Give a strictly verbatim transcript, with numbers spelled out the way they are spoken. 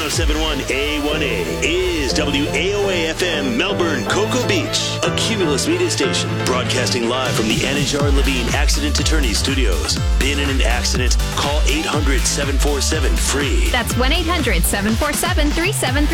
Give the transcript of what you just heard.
oh seven one A one A is W A O A F M Melbourne, Cocoa Beach, a Cumulus media station broadcasting live from the Anajar Levine Accident Attorney Studios. Been in an accident? Call eight hundred seven four seven free. That's one eight hundred seven four seven three seven three.